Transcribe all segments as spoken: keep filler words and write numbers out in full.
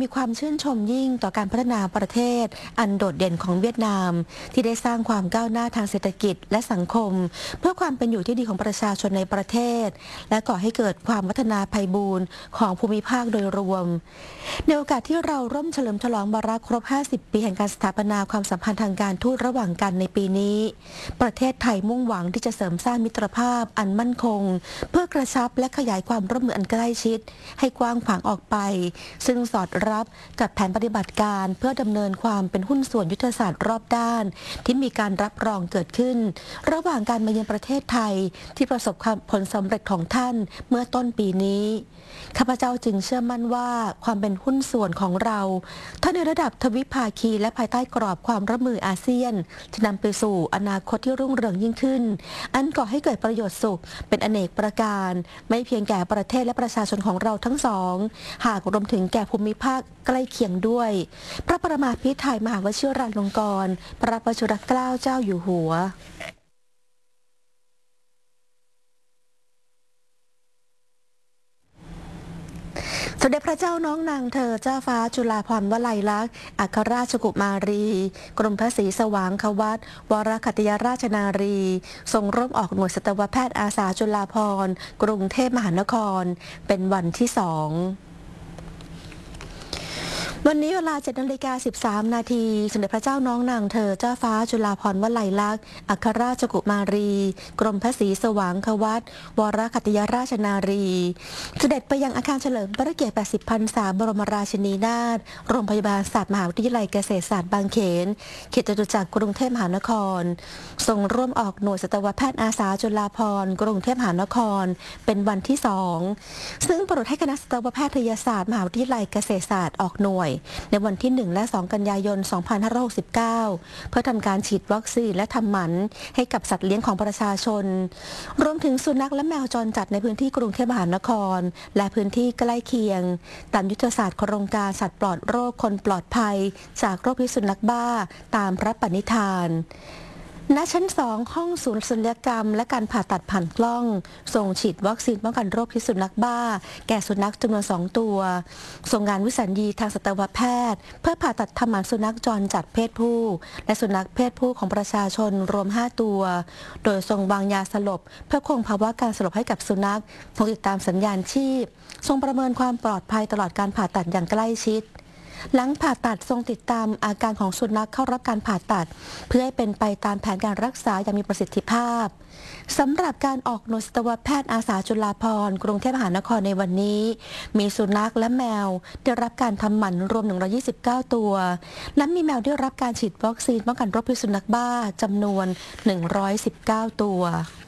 มีความชื่นชมยิ่งต่อการพัฒนาประเทศอันโดดเด่นของเวียดนามที่ได้สร้างความก้าวหน้าทางเศรษฐกิจและสังคมเพื่อความเป็นอยู่ที่ดีของประชาชนในประเทศและก่อให้เกิดความพัฒนาไพบูรณ์ของภูมิภาคโดยรวมในโอกาสที่เราร่วมเฉลิมฉลองวาระครบห้าสิบปีแห่งการสถาปนาความสัมพันธ์ทางการทูตระหว่างกันในปีนี้ประเทศไทยมุ่งหวังที่จะเสริมสร้างมิตรภาพอันมั่นคงเพื่อกระชับและขยายความร่วมมืออันใกล้ชิดให้กว้างขวางออกไปซึ่งสอดรับกับแผนปฏิบัติการเพื่อดำเนินความเป็นหุ้นส่วนยุทธศาสตร์รอบด้านที่มีการรับรองเกิดขึ้นระหว่างการมาเยือนประเทศไทยที่ประสบความผลสำเร็จของท่านเมื่อต้นปีนี้ข้าพเจ้าจึงเชื่อมั่นว่าความเป็นหุ้นส่วนของเราทั้งในระดับทวิภาคีและภายใต้กรอบความร่วมมืออาเซียนจะนำไปสู่อนาคตที่รุ่งเรืองยิ่งขึ้นอันก่อให้เกิดประโยชน์สุขเป็นอเนกประการไม่เพียงแก่ประเทศและประชาชนของเราทั้งสองหากรวมถึงแก่ภูมิภาคใกล้เคียงด้วยพระประมาภิไธยมหาวชิราลงกรณ์พระประชุรเกล้าเจ้าอยู่หัวสมเด็จพระเจ้าน้องนางเธอเจ้าฟ้าจุฬาภรณ์วลัยลักษณ์อัครราชกุมารีกรมพระศรีสว่างควัตรวรคัตติยราชนารีทรงร่วมออกหน่วยสัตวแพทย์อาสาจุฬาภรณ์กรุงเทพมหานครเป็นวันที่สองวันนี้เวลา เจ็ดนาฬิกาสิบสาม นาทีสมเด็จพระเจ้าน้องนางเธอเจ้าฟ้าจุฬาภรณ์วลัยลักษณ์อัครราชกุมารีกรมพระศรีสว่างควัตรวรคัตติยราชนารีเสด็จไปยังอาคารเฉลิมพระเกียรติ แปดสิบ พรรษาบรมราชินีนาถโรงพยาบาลศาสตร์มหาวิทยาลัยเกษตรศาสตร์บางเขนเขตจตุจักรกรุงเทพมหานครทรงร่วมออกหน่วยสัตวแพทย์อาสาจุฬาภรณ์กรุงเทพมหานครเป็นวันที่สองซึ่งโปรดให้คณะสัตวแพทยศาสตร์มหาวิทยาลัยเกษตรศาสตร์ออกหน่วยในวันที่หนึ่งและสองกันยายนสองพันห้าร้อยหกสิบเก้าเพื่อทำการฉีดวัคซีนและทำหมันให้กับสัตว์เลี้ยงของประชาชนรวมถึงสุนัขและแมวจรจัดในพื้นที่กรุงเทพมหานครและพื้นที่ใกล้เคียงตามยุทธศาสตร์โครงการสัตว์ปลอดโรคคนปลอดภัยจากโรคพิษสุนัขบ้าตามพระปณิธานณชั้นสองห้องศูนย์ศัลยกรรมและการผ่าตัดผ่านกล้องส่งฉีดวัคซีนป้องกันโรคพิษสุนัขบ้าแก่สุนัขจำนวนสองตัวส่งงานวิสัญญีทางสัตวแพทย์เพื่อผ่าตัดทำหมันสุนัขจรจัดเพศผู้และสุนัขเพศผู้ของประชาชนรวมห้าตัวโดยทรงวางยาสลบเพื่อคงภาวะการสลบให้กับสุนัขทรงติดตามสัญญาณชีพทรงประเมินความปลอดภัยตลอดการผ่าตัดอย่างใกล้ชิดหลังผ่าตัดทรงติดตามอาการของสุนัขเข้ารับการผ่าตัดเพื่อให้เป็นไปตามแผนการรักษาอย่างมีประสิทธิภาพสำหรับการออกหน่วยสัตวแพทย์อาสาจุฬาภรณ์กรุงเทพมหานครในวันนี้มีสุนัขและแมวได้รับการทำหมันรวมหนึ่งร้อยยี่สิบเก้าตัวและมีแมวได้รับการฉีดวัคซีนป้องกันโรคพิษสุนัขบ้าจำนวนหนึ่งร้อยสิบเก้าตัว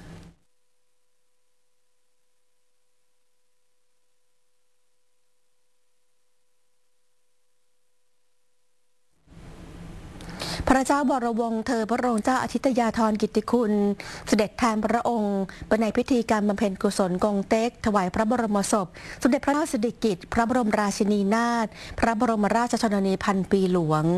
พระเจ้าบรมวงศ์เธอพระองค์เจ้าอาทิตยาธรกิตติคุณเสด็จแทนพระองค์ไปในพิธีการบำเพ็ญกุศลกงเต็กถวายพระบรมศพสมเด็จพระเจ้าสิริกิติ์พระบรมราชินีนาถพระบรมราชชนนีพันปีหลวง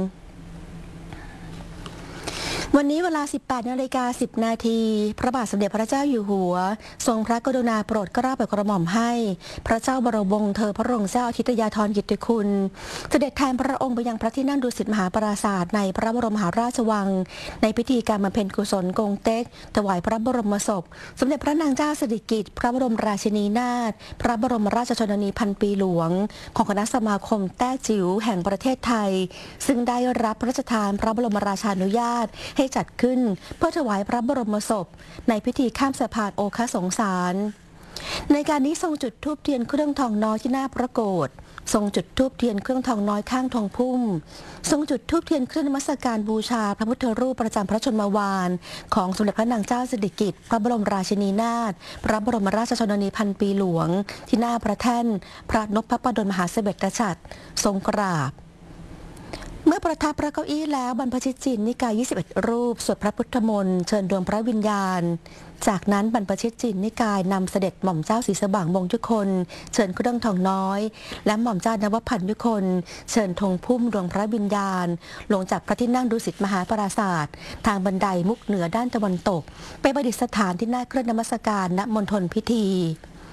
วันนี้เวลา สิบแปดนาฬิกาสิบ นาทีพระบาทสมเด็จพระเจ้าอยู่หัวทรงพระกรุณาโปรดเกล้าโปรดกระหม่อมให้พระเจ้าบรมวงศ์เธอพระองค์เจ้าอาทิตยาธรกิตติคุณเสด็จแทนพระองค์ไปยังพระที่นั่งดุสิตมหาปราสาทในพระบรมมหาราชวังในพิธีการบำเพ็ญกุศลกงเต็กถวายพระบรมศพสมเด็จพระนางเจ้าสิริกิติ์พระบรมราชินีนาถพระบรมราชชนนีพันปีหลวงของคณะสมาคมแต้จิ๋วแห่งประเทศไทยซึ่งได้รับพระราชทานพระบรมราชานุญาตให้จัดขึ้นเพื่อถวายพระบรมศพในพิธีข้ามสะพานโอคสงสารในการนี้ทรงจุดธูปเทียนเครื่องทองน้อยที่หน้าพระโกฐทรงจุดธูปเทียนเครื่องทองน้อยข้างทองพุ่มทรงจุดธูปเทียนเครื่องนมัสการบูชาพระพุทธรูปประจำพระชนมวานของสมเด็จพระนางเจ้าสิริกิติ์พระบรมราชินีนาถพระบรมราชชนนีพันปีหลวงที่หน้าพระแท่นพระนพพระดลมหาเสด็จฉัตรทรงกราบเมื่อประทับพระเก้าอี้แล้วบรรพชิตจินนิกายยี่สิบเอ็ดรูปสวดพระพุทธมนต์เชิญดวงพระวิญญาณจากนั้นบรรพชิตจินนิกายนำเสด็จหม่อมเจ้าศรีสว่างมงคลเชิญเครื่องทองน้อยและหม่อมเจ้านวพันธ์ยุคนเชิญธงพุ่มดวงพระวิญญาณลงจากพระที่นั่งดุสิตมหาปราสาททางบันไดมุกเหนือด้านตะวันตกไปประดิษฐานที่หน้าเครื่องนมัสการณมณฑลพิธี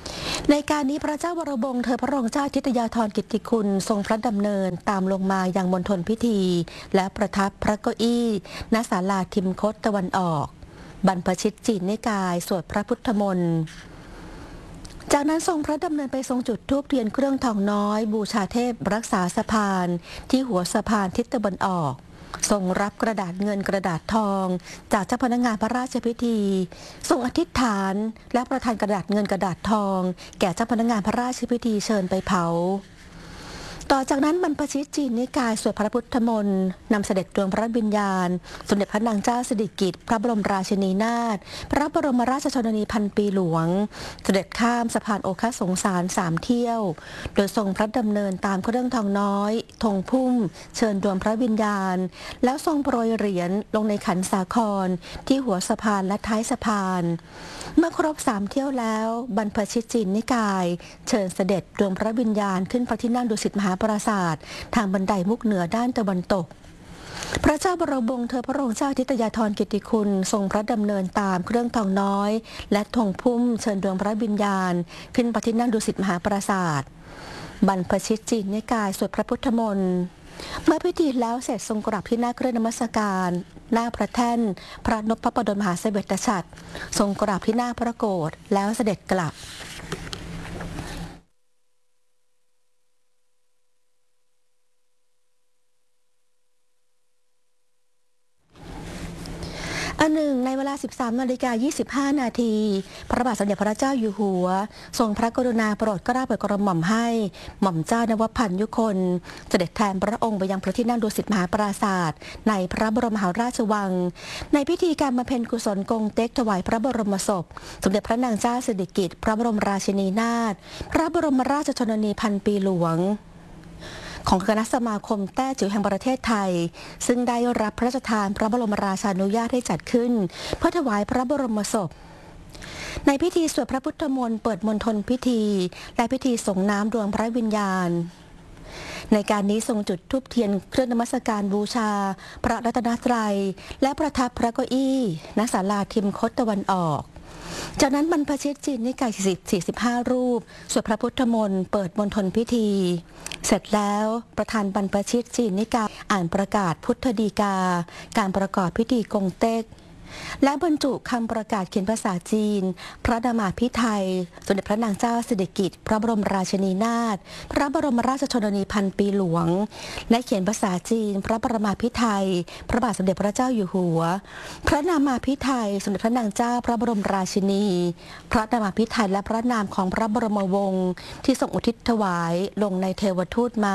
ในการนี้พระเจ้าวรวงศ์เธอพระองค์เจ้าทิตยาธรกิตติคุณทรงพระดำเนินตามลงมายังมณฑลพิธี และประทับพระเก้าอี้ณศาลาทิมคตตะวันออกบรรพชิตจีนนิกายสวดพระพุทธมนต์จากนั้นทรงพระดำเนินไปทรงจุดธูปเทียนเครื่องทองน้อยบูชาเทพรักษาสะพานที่หัวสะพานทิศตะวันออกทรงรับกระดาษเงินกระดาษทองจากเจ้าพนักงานพระราชพิธีทรงอธิษฐานและประทานกระดาษเงินกระดาษทองแก่เจ้าพนักงานพระราชพิธีเชิญไปเผาต่อจากนั้นบรรพชิตจีนนิกายสวดพระพุทธมนต์นำเสด็จดวงพระวิญญาณสมเด็จพระนางเจ้าสิริกิติ์พระบรมราชินีนาถพระบรมราชชนนีพันปีหลวงเสด็จข้ามสะพานโอคสงสารสามเที่ยวโดยทรงพระดำเนินตามเครื่องทองน้อยธงพุ่มเชิญดวงพระวิญญาณแล้วทรงโปรยเหรียญลงในขันสาครที่หัวสะพานและท้ายสะพานเมื่อครบสามเที่ยวแล้วบรรพชิตจีนนิกายเชิญเสด็จดวงพระวิญญาณขึ้นพระที่นั่งดุสิตมหาปราสาททางบันไดมุกเหนือด้านตะวันตกพระเจ้าบรมวงศ์เธอพระองค์เจ้าทิตยาธรกิตติคุณทรงพระดำเนินตามเครื่องทองน้อยและธงพุ่มเชิญดวงพระวิญญาณขึ้นพระที่นั่งดุสิตมหาปราสาทบรรพชิตจีนนิกายสวดพระพุทธมนต์เมื่อพิธีแล้วเสร็จทรงกราบที่หน้าเครื่องนมัสการหน้าพระแท่นพระนพพระดลมหาเสวตฉัตรทรงกราบที่หน้าพระโกฐแล้วเสด็จกลับอันหนึ่งในเวลา สิบสามนาฬิกายี่สิบห้า นาทีพระบาทสมเด็จพระเจ้าอยู่หัวทรงพระกรุณาโปรดเกล้าโปรดกระหม่อมให้หม่อมเจ้านวพันธ์ยุคนเสด็จแทนพระองค์ไปยังพระที่นั่งดุสิตมหาปราสาทในพระบรมมหาราชวังในพิธีการบำเพ็ญกุศลกงเต็กถวายพระบรมศพสมเด็จพระนางเจ้าสิริกิติ์พระบรมราชินีนาถพระบรมราชชนนีพันปีหลวงของคณะสมาคมแต้จิ๋วแห่งประเทศไทยซึ่งได้รับพระราชทานพระบรมราชานุญาตให้จัดขึ้นเพื่อถวายพระบรมศพในพิธีสวดพระพุทธมนต์เปิดมณฑลพิธีและพิธีส่งน้ำดวงพระวิญญาณในการนี้ทรงจุดธูปเทียนเครื่องนมัสการบูชาพระรัตนตรัยและประทับพระเก้าอี้ณศาลาทิมคตตะวันออกจากนั้นบรรพชิตจีนนิกายสี่สิบห้ารูปสวดพระพุทธมนต์เปิดมณฑลพิธีเสร็จแล้วประธานบรรพชิตจีนนิกายอ่านประกาศพุทธดีกาการประกอบพิธีกงเต็กและบรรจุคำประกาศเขียนภาษาจีนพระนามาภิไธยสมเด็จพระนางเจ้าสิริกิติ์พระบรมราชินีนาถพระบรมราชชนนีพันปีหลวงและเขียนภาษาจีนพระบรมภิไธยพระบาทสมเด็จพระเจ้าอยู่หัวพระนามาภิไธยสมเด็จพระนางเจ้าพระบรมราชินีพระนามาภิไธยและพระนามของพระบรมวงศ์ที่ทรงอุทิศถวายลงในเทวทูตม้า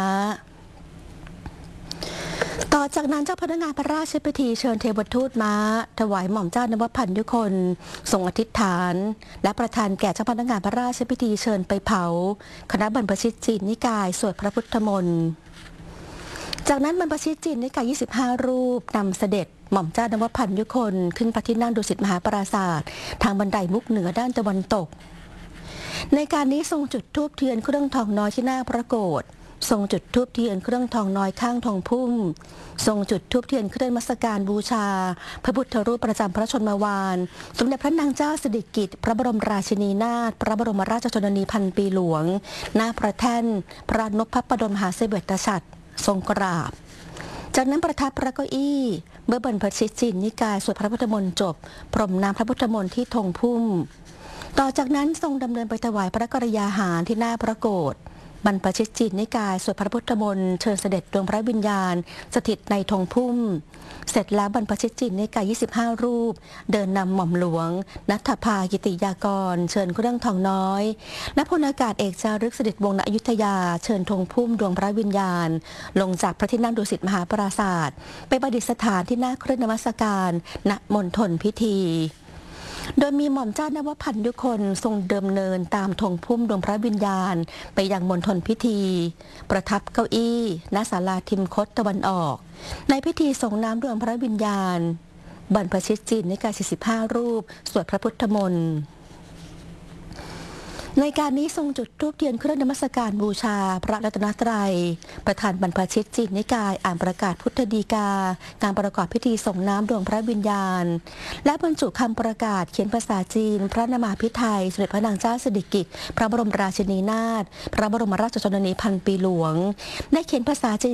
ต่อจากนั้นเจ้าพนักงานพระราชพิธีเชิญเทวทูตม้าถวายหม่อมเจ้านวพันธ์ยุคนทรงอธิษฐานและประทานแก่เจ้าพนักงานพระราชพิธีเชิญไปเผาคณะบรรพชิตจีนนิกายสวดพระพุทธมนต์จากนั้นบรรพชิตจีนนิกายยี่สิบห้ารูปนำเสด็จหม่อมเจ้านวพันธ์ยุคนขึ้นพระที่นั่งดุสิตมหาปราสาททางบันไดมุกเหนือด้านตะวันตกในการนี้ทรงจุดธูปเทียนเครื่องทองน้อยที่หน้าพระโกฐทรงจุดธูปเทียนเครื่องทองน้อยข้างทองพุ่มทรงจุดธูปเทียนเครื่องนมัสการบูชาพระพุทธรูปประจำพระชนมวานสมเด็จพระนางเจ้าสิริกิติ์พระบรมราชินีนาถพระบรมราชชนนีพันปีหลวงหน้าพระแท่นพระนพพระดลมหาเสวตฉัตรทรงกราบจากนั้นประทับพระเก้าอี้เมื่อบรรพชิตจีนนิกายสวดพระพุทธมนต์จบพรมน้ำพระพุทธมนต์ที่ธงพุ่มต่อจากนั้นทรงดำเนินไปถวายพระกรยาหารที่หน้าพระโกฐบรรพชิตจีนนิกายสวดพระพุทธมนต์เชิญเสด็จดวงพระวิญญาณสถิตในธงพุ่มเสร็จแล้วบรรพชิตจีนนิกายยี่สิบห้ารูปเดินนำหม่อมหลวงณัฐภากิติยากรเชิญเครื่องทองน้อยและพลอากาศเอกจารึกเสด็จวงศ์ณอยุธยาเชิญธงพุ่มดวงพระวิญญาณลงจากพระที่นั่งดุสิตมหาปราสาทไปประดิษฐานที่หน้าเครื่องนมัสการณมณฑลพิธีโดยมีหม่อมเจ้านวพันธ์ยุคนทรงดำเนินตามธงพุ่มดวงพระวิญญาณไปยังมณฑลพิธีประทับเก้าอี้ณศาลาทิมคตตะวันออกในพิธีส่งน้ำดวงพระวิญญาณบรรพชิตจีนนิกายสี่สิบห้ารูปสวดพระพุทธมนต์ในการนี้ทรงจุดธูปเทียนเครื่องนมัสการบูชาพระรัตนตรัยประธานบรรพชิตจีนนิกายอ่านประกาศพุทธดีกาการประกอบพิธีส่งน้ำดวงพระวิญญาณและบรรจุคำประกาศเขียนภาษาจีนพระนามาภิไธยสมเด็จพระนางเจ้าสิริกิติ์พระบรมราชินีนาถพระบรมราชชนนีพันปีหลวงได้เขียนภาษาจีน